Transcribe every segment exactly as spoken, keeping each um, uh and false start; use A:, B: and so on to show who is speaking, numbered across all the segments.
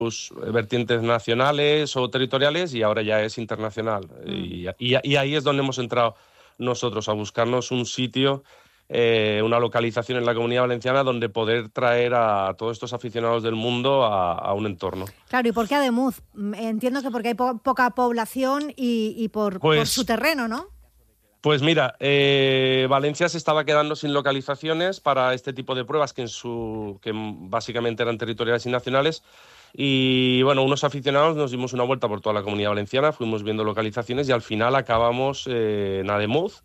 A: sus vertientes nacionales o territoriales y ahora ya es internacional. Mm. Y, y, y ahí es donde hemos entrado nosotros, a buscarnos un sitio, eh, una localización en la Comunidad Valenciana donde poder traer a todos estos aficionados del mundo a, a un entorno.
B: Claro, ¿y por qué Ademuz? Entiendo que porque hay po- poca población y, y por,
A: pues,
B: por su terreno, ¿no?
A: Pues mira, eh, Valencia se estaba quedando sin localizaciones para este tipo de pruebas que, en su, que básicamente eran territoriales y nacionales. Y bueno, unos aficionados nos dimos una vuelta por toda la Comunidad Valenciana, fuimos viendo localizaciones y al final acabamos eh, en Ademuz,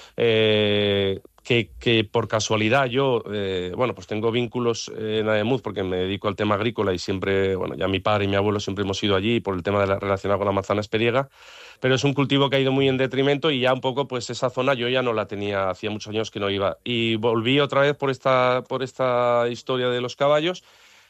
A: eh, que, que por casualidad yo, eh, bueno, pues tengo vínculos en Ademuz porque me dedico al tema agrícola y siempre, bueno, ya mi padre y mi abuelo siempre hemos ido allí por el tema de la, relacionado con la manzana esperiega, pero es un cultivo que ha ido muy en detrimento y ya un poco pues esa zona yo ya no la tenía, hacía muchos años que no iba. Y volví otra vez por esta, por esta historia de los caballos.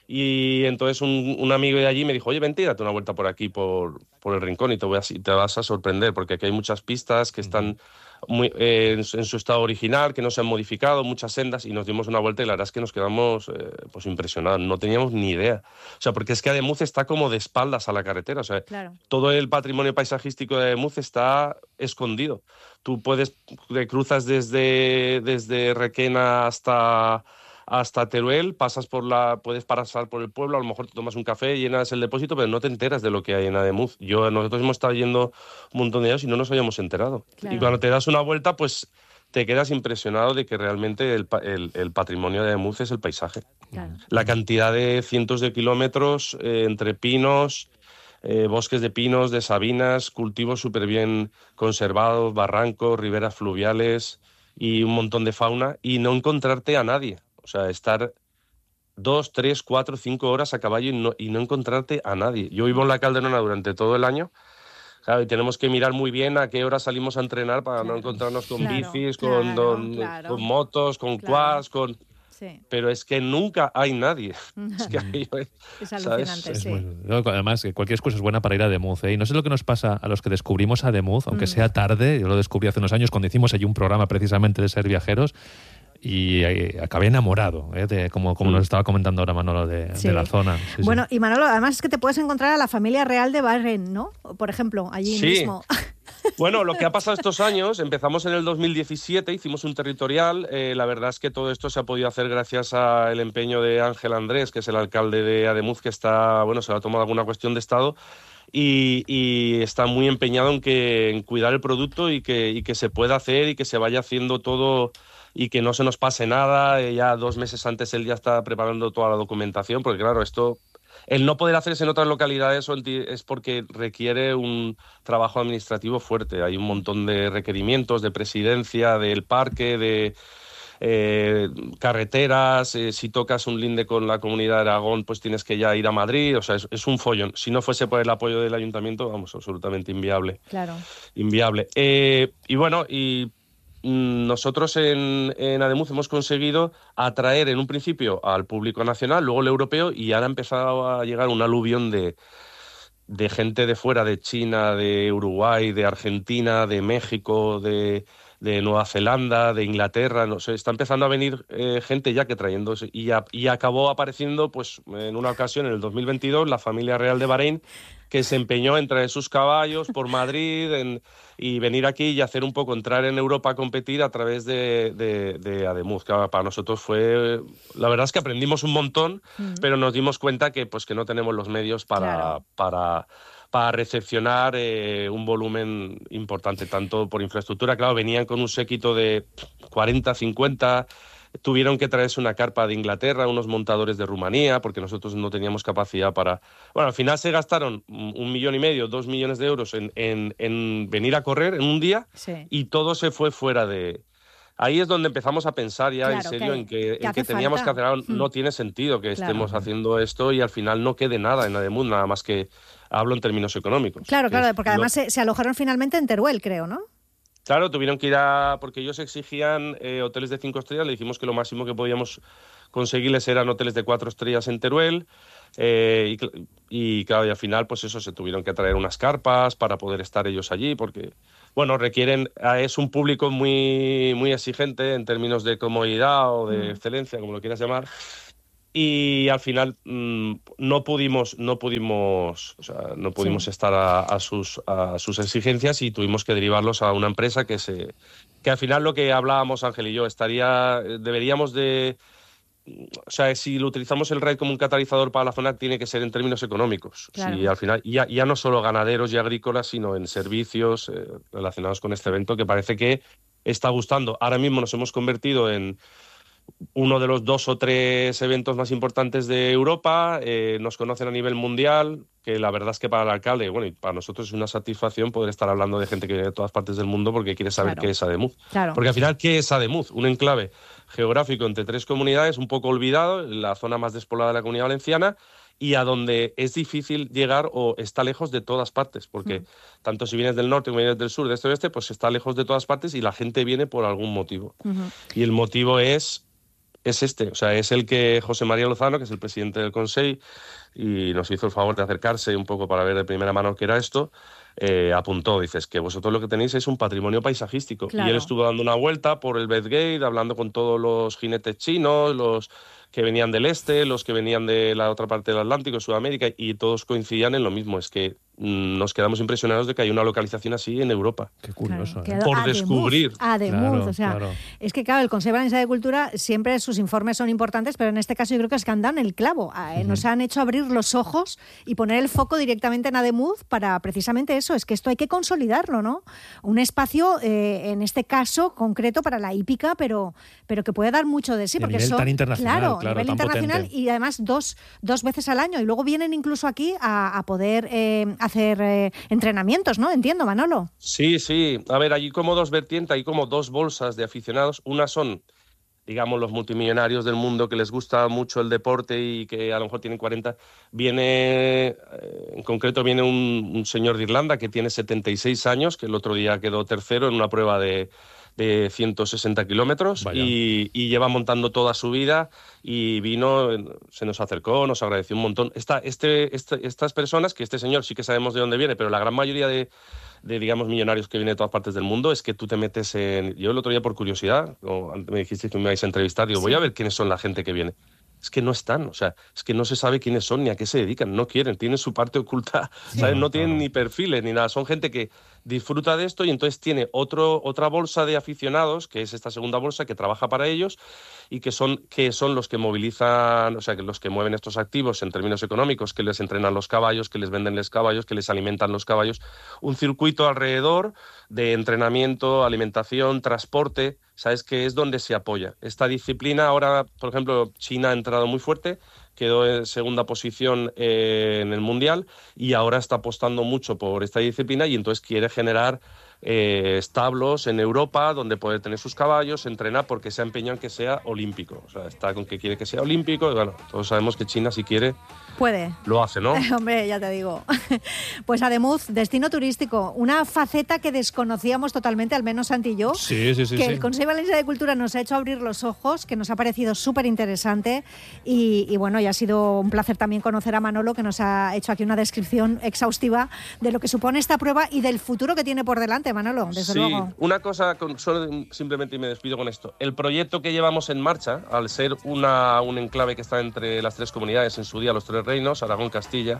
A: Y entonces un, un amigo de allí me dijo, oye, vente y date una vuelta por aquí, por, por el rincón y te, voy a, te vas a sorprender porque aquí hay muchas pistas que están muy, eh, en, en su estado original, que no se han modificado, muchas sendas, y nos dimos una vuelta y la verdad es que nos quedamos eh, pues impresionados, no teníamos ni idea. O sea, porque es que Ademuz está como de espaldas a la carretera, o sea,
B: claro.
A: Todo el patrimonio paisajístico de Ademuz está escondido. Tú puedes, te cruzas desde, desde Requena hasta... hasta Teruel, pasas por la, puedes pasar por el pueblo, a lo mejor te tomas un café, llenas el depósito, pero no te enteras de lo que hay en Ademuz. Yo, nosotros hemos estado yendo un montón de años y no nos habíamos enterado.
B: Claro.
A: Y cuando te das una vuelta, pues te quedas impresionado de que realmente el, el, el patrimonio de Ademuz es el paisaje.
B: Claro.
A: La cantidad de cientos de kilómetros eh, entre pinos, eh, bosques de pinos, de sabinas, cultivos súper bien conservados, barrancos, riberas fluviales y un montón de fauna, y no encontrarte a nadie. O sea, estar dos, tres, cuatro, cinco horas a caballo y no, y no encontrarte a nadie. Yo vivo en la Calderona durante todo el año, claro, y tenemos que mirar muy bien a qué hora salimos a entrenar para
B: claro.
A: no encontrarnos con
B: claro,
A: bicis,
B: claro,
A: con, don,
B: claro.
A: con motos, con
B: claro.
A: quads, con...
B: Sí.
A: Pero es que nunca hay nadie. Es que hay,
B: es
A: ¿sabes?
B: alucinante,
C: Es
B: sí.
C: muy, no, además, cualquier excusa es buena para ir a Ademuz, ¿eh? Y no sé lo que nos pasa a los que descubrimos Ademuz, aunque mm. sea tarde. Yo lo descubrí hace unos años cuando hicimos allí un programa precisamente de ser viajeros. Y eh, acabé enamorado, ¿eh? de, como, como sí. nos estaba comentando ahora Manolo, de, sí. de la zona. Sí,
B: bueno,
C: sí.
B: y Manolo, además es que te puedes encontrar a la familia real de Bahrein, ¿no? Por ejemplo, allí
A: sí.
B: mismo.
A: Bueno, lo que ha pasado estos años, empezamos en el dos mil diecisiete, hicimos un territorial, eh, la verdad es que todo esto se ha podido hacer gracias al empeño de Ángel Andrés, que es el alcalde de Ademuz, que está, bueno, se le ha tomado alguna cuestión de Estado, Y, y está muy empeñado en, que, en cuidar el producto y que, y que se pueda hacer y que se vaya haciendo todo y que no se nos pase nada. Ya dos meses antes él ya está preparando toda la documentación, porque claro, esto, el no poder hacerse en otras localidades es porque requiere un trabajo administrativo fuerte. Hay un montón de requerimientos de presidencia, del parque, de... Eh, carreteras, eh, si tocas un linde con la Comunidad de Aragón, pues tienes que ya ir a Madrid, o sea, es, es un follón. Si no fuese por el apoyo del ayuntamiento, vamos, absolutamente inviable.
B: Claro.
A: Inviable. Eh, y bueno, y mm, nosotros en, en Ademuz hemos conseguido atraer en un principio al público nacional, luego el europeo, y ahora ha empezado a llegar un aluvión de de gente de fuera, de China, de Uruguay, de Argentina, de México, de, de Nueva Zelanda, de Inglaterra, no sé, está empezando a venir eh, gente ya que trayendo, y, a, y acabó apareciendo pues en una ocasión en el dos mil veintidós la familia real de Bahrein, que se empeñó en traer sus caballos por Madrid en, y venir aquí y hacer un poco, entrar en Europa a competir a través de, de, de Ademuz. Claro, para nosotros fue... La verdad es que aprendimos un montón, mm. pero nos dimos cuenta que, pues, que no tenemos los medios para...
B: Claro.
A: para para recepcionar eh, un volumen importante, tanto por infraestructura, claro, venían con un séquito de cuarenta, cincuenta... Tuvieron que traerse una carpa de Inglaterra, unos montadores de Rumanía, porque nosotros no teníamos capacidad para... Bueno, al final se gastaron un millón y medio, dos millones de euros en, en, en venir a correr en un día,
B: sí.
A: y todo se fue fuera de... Ahí es donde empezamos a pensar ya
B: claro,
A: en serio
B: que,
A: en que,
B: que,
A: en que teníamos
B: falta.
A: que hacer algo.
B: Hmm.
A: No tiene sentido que
B: claro.
A: estemos haciendo esto y al final no quede nada en Ademuz, nada más que hablo en términos económicos.
B: Claro, claro,
A: es,
B: porque además no... se, se alojaron finalmente en Teruel, creo, ¿no?
A: Claro, tuvieron que ir a... porque ellos exigían eh, hoteles de cinco estrellas, le dijimos que lo máximo que podíamos conseguirles eran hoteles de cuatro estrellas en Teruel, eh, y, y claro, y al final pues eso, se tuvieron que traer unas carpas para poder estar ellos allí, porque, bueno, requieren... es un público muy, muy exigente en términos de comodidad o de mm. excelencia, como lo quieras llamar, y al final mmm, no pudimos, no pudimos, o sea, no pudimos sí. estar a, a, sus, a sus exigencias y tuvimos que derivarlos a una empresa que se, que al final lo que hablábamos Ángel y yo, estaría, deberíamos de, o sea, si lo utilizamos el RAID como un catalizador para la zona, tiene que ser en términos económicos. Claro. Si al final, ya, ya no solo ganaderos y agrícolas, sino en servicios eh, relacionados con este evento, que parece que está gustando. Ahora mismo nos hemos convertido en uno de los dos o tres eventos más importantes de Europa, eh, nos conocen a nivel mundial, que la verdad es que para el alcalde, bueno, y para nosotros es una satisfacción poder estar hablando de gente que viene de todas partes del mundo porque quiere saber claro. qué es Ademuz.
B: Claro.
A: Porque al final, ¿qué es Ademuz? Un enclave geográfico entre tres comunidades, un poco olvidado, la zona más despoblada de la Comunidad Valenciana, y a donde es difícil llegar o está lejos de todas partes, porque mm. tanto si vienes del norte como vienes del sur, de este oeste, pues está lejos de todas partes y la gente viene por algún motivo. Uh-huh. Y el motivo es es este, o sea, es el que José María Lozano, que es el presidente del Consell, y nos hizo el favor de acercarse un poco para ver de primera mano qué era esto, eh, apuntó, dices, que vosotros lo que tenéis es un patrimonio paisajístico. Claro. Y él estuvo dando una vuelta por el Bedgate, hablando con todos los jinetes chinos, los que venían del este, los que venían de la otra parte del Atlántico, Sudamérica, y todos coincidían en lo mismo, es que mmm, nos quedamos impresionados de que hay una localización así en Europa.
C: Qué curioso,
B: claro,
C: ¿eh?
B: Por
A: Ademuz, descubrir.
B: Ademuz,
C: claro,
B: o sea,
C: claro.
B: es que claro, el Consell Valencià de Cultura, siempre sus informes son importantes, pero en este caso yo creo que es que han dado en el clavo. Eh, uh-huh. Nos han hecho abrir los ojos y poner el foco directamente en Ademuz para precisamente eso, es que esto hay que consolidarlo, ¿no? Un espacio, eh, en este caso concreto, para la hípica, pero, pero que puede dar mucho de sí.
C: De
B: porque
C: nivel
B: son,
C: tan internacional,
B: claro,
C: claro,
B: nivel
C: tan
B: internacional
C: potente.
B: Y además dos, dos veces al año. Y luego vienen incluso aquí a, a poder eh, hacer eh, entrenamientos, ¿no? Entiendo, Manolo.
A: Sí, sí. A ver, hay como dos vertientes, hay como dos bolsas de aficionados. Una son, digamos, los multimillonarios del mundo que les gusta mucho el deporte y que a lo mejor tienen cuarenta. Viene, en concreto, viene un, un señor de Irlanda que tiene setenta y seis años, que el otro día quedó tercero en una prueba de, de ciento sesenta kilómetros y, y lleva montando toda su vida y vino, se nos acercó, nos agradeció un montón. Esta, este, este, estas personas, que este señor sí que sabemos de dónde viene, pero la gran mayoría de, de, digamos, millonarios que vienen de todas partes del mundo, es que tú te metes en... Yo el otro día por curiosidad, o antes me dijiste que me ibais a entrevistar, digo, sí. voy a ver quiénes son la gente que viene. Es que no están, o sea, es que no se sabe quiénes son ni a qué se dedican, no quieren, tienen su parte oculta, sí, ¿sabes? No tienen claro. ni perfiles ni nada, son gente que disfruta de esto y entonces tiene otro, otra bolsa de aficionados, que es esta segunda bolsa que trabaja para ellos y que son, que son los que movilizan, o sea, que los que mueven estos activos en términos económicos, que les entrenan los caballos, que les venden los caballos, que les alimentan los caballos, un circuito alrededor de entrenamiento, alimentación, transporte, ¿sabes? Que es donde se apoya. Esta disciplina ahora, por ejemplo, China ha entrado muy fuerte, quedó en segunda posición eh, en el Mundial y ahora está apostando mucho por esta disciplina y entonces quiere generar eh, establos en Europa donde poder tener sus caballos, entrenar, porque se ha empeñado en que sea olímpico. O sea, está con que quiere que sea olímpico y bueno, todos sabemos que China si quiere...
B: Puede.
A: Lo hace, ¿no?
B: Hombre, ya te digo. Pues Ademuz, destino turístico, una faceta que desconocíamos totalmente, al menos Santi y yo.
C: Sí, sí, sí.
B: Que
C: sí.
B: el Consell Valencià de Cultura nos ha hecho abrir los ojos, que nos ha parecido súper interesante y, y bueno, ya ha sido un placer también conocer a Manolo, que nos ha hecho aquí una descripción exhaustiva de lo que supone esta prueba y del futuro que tiene por delante, Manolo, desde
A: sí,
B: luego.
A: Una cosa, con, solo simplemente y me despido con esto. El proyecto que llevamos en marcha, al ser una, un enclave que está entre las tres comunidades, en su día los tres reinos, Aragón, Castilla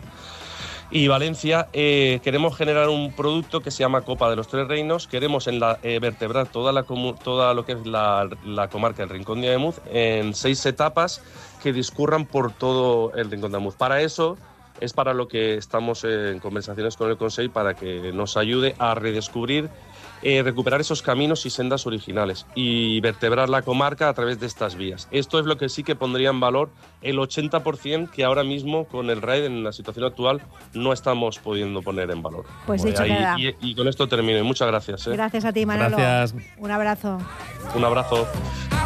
A: y Valencia, eh, queremos generar un producto que se llama Copa de los Tres Reinos. Queremos en la, eh, vertebrar toda, la, toda lo que es la, la comarca del Rincón de Ademuz en seis etapas que discurran por todo el Rincón de Ademuz. Para eso es para lo que estamos en conversaciones con el Consell, para que nos ayude a redescubrir, eh, recuperar esos caminos y sendas originales y vertebrar la comarca a través de estas vías. Esto es lo que sí que pondría en valor el ochenta por ciento que ahora mismo con el RAID en la situación actual no estamos pudiendo poner en valor.
B: Pues dicho
A: ahí,
B: queda.
A: Y, y con esto termino. Muchas gracias. ¿eh?
B: Gracias a ti, Manolo.
C: Gracias.
B: Un abrazo.
A: Un abrazo.